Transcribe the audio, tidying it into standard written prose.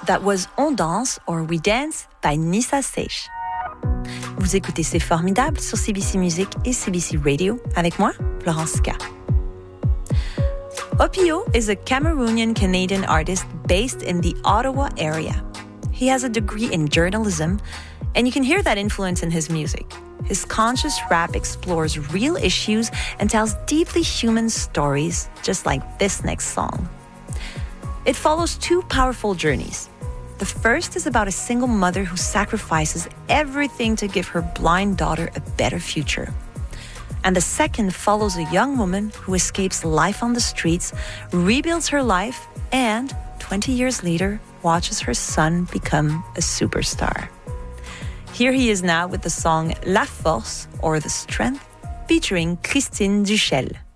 That was On Danse or We Dance by Nissa Seish. Vous écoutez C'est Formidable sur CBC Music et CBC Radio avec moi, Florence K. Opio is a Cameroonian-Canadian artist based in the Ottawa area. He has a degree in journalism, and you can hear that influence in his music. His conscious rap explores real issues and tells deeply human stories, just like this next song. It follows two powerful journeys. The first is about a single mother who sacrifices everything to give her blind daughter a better future. And the second follows a young woman who escapes life on the streets, rebuilds her life, and 20 years later, watches her son become a superstar. Here he is now with the song La Force, or The Strength, featuring Christine Duchel.